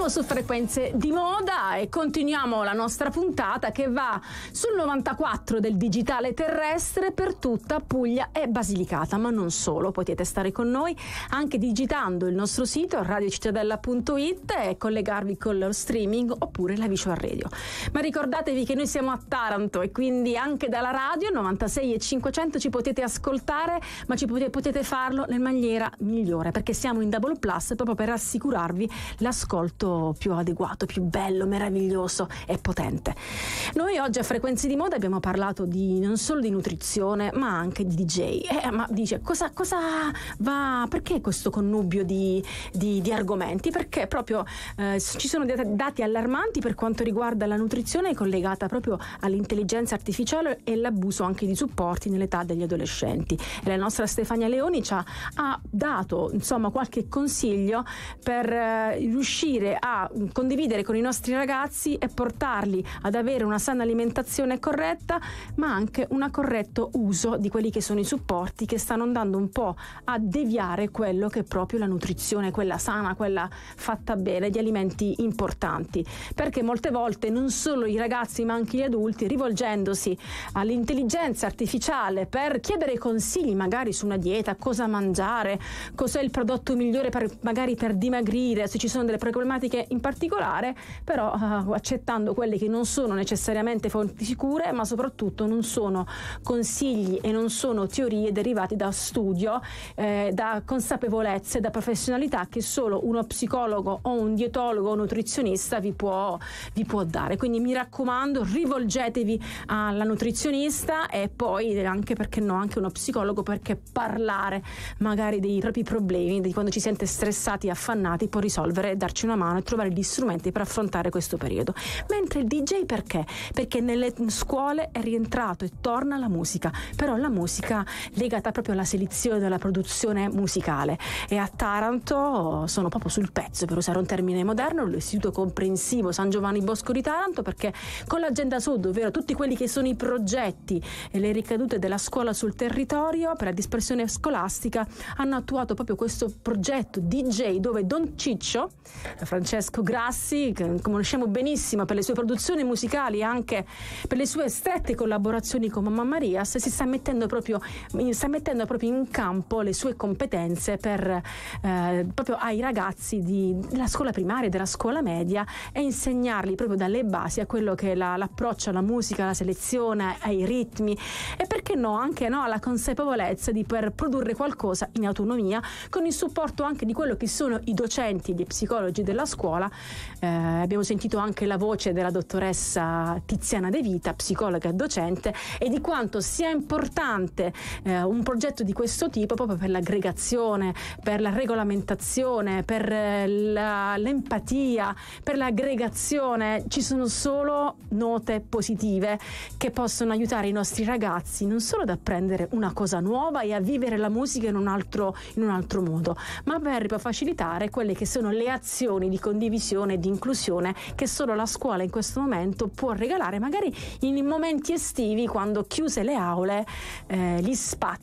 su Frequenze di Moda e continuiamo la nostra puntata che va sul 94 del digitale terrestre per tutta Puglia e Basilicata, ma non solo. Potete stare con noi anche digitando il nostro sito radiocittadella.it e collegarvi con lo streaming oppure la visual radio. Ma ricordatevi che noi siamo a Taranto e quindi anche dalla radio 96 e 500 ci potete ascoltare, ma potete farlo nella maniera migliore, perché siamo in Double Plus proprio per assicurarvi l'ascolto più adeguato, più bello, meraviglioso e potente. Noi oggi a Frequenze di Moda abbiamo parlato non solo di nutrizione ma anche di DJ. Ma dice cosa va, perché questo connubio di argomenti? Perché proprio ci sono dati allarmanti per quanto riguarda la nutrizione collegata proprio all'intelligenza artificiale e l'abuso anche di supporti nell'età degli adolescenti. E la nostra Stefania Leoni ci ha dato qualche consiglio per riuscire a condividere con i nostri ragazzi e portarli ad avere una sana alimentazione corretta, ma anche un corretto uso di quelli che sono i supporti che stanno andando un po' a deviare quello che è proprio la nutrizione, quella sana, quella fatta bene, di alimenti importanti, perché molte volte non solo i ragazzi ma anche gli adulti, rivolgendosi all'intelligenza artificiale per chiedere consigli magari su una dieta, cosa mangiare, cos'è il prodotto migliore magari per dimagrire, se ci sono delle problematiche in particolare, però accettando quelle che non sono necessariamente fonti sicure, ma soprattutto non sono consigli e non sono teorie derivate da studio, da consapevolezze, da professionalità che solo uno psicologo o un dietologo o nutrizionista vi può dare. Quindi mi raccomando, rivolgetevi alla nutrizionista e poi anche, perché no, anche uno psicologo, perché parlare magari dei propri problemi, di quando ci sente stressati e affannati, può risolvere, darci una mano e trovare gli strumenti per affrontare questo periodo. Mentre il DJ perché? Perché nelle scuole è rientrato e torna la musica, però la musica legata proprio alla selezione della produzione musicale, e a Taranto sono proprio sul pezzo, per usare un termine moderno, l'Istituto Comprensivo San Giovanni Bosco di Taranto, perché con l'Agenda Sud, ovvero tutti quelli che sono i progetti e le ricadute della scuola sul territorio per la dispersione scolastica, hanno attuato proprio questo progetto DJ dove Don Ciccio, Francesco Grassi, che conosciamo benissimo per le sue produzioni musicali e anche per le sue strette collaborazioni con Mamma Maria, si sta mettendo proprio in campo le sue competenze per proprio ai ragazzi della scuola primaria, della scuola media, e insegnarli proprio dalle basi a quello che è l'approccio alla musica, alla selezione, ai ritmi e perché no anche alla consapevolezza di poter produrre qualcosa in autonomia, con il supporto anche di quello che sono i docenti e gli psicologi della scuola. Abbiamo sentito anche la voce della dottoressa Tiziana De Vita, psicologa e docente, e di quanto sia importante un progetto di questo tipo proprio per l'aggregazione, per la regolamentazione, per l'empatia, per l'aggregazione. Ci sono solo note positive che possono aiutare i nostri ragazzi non solo ad apprendere una cosa nuova e a vivere la musica in un altro modo, ma per facilitare quelle che sono le azioni di condivisione e di inclusione che solo la scuola in questo momento può regalare, magari in momenti estivi, quando chiuse le aule, gli spazi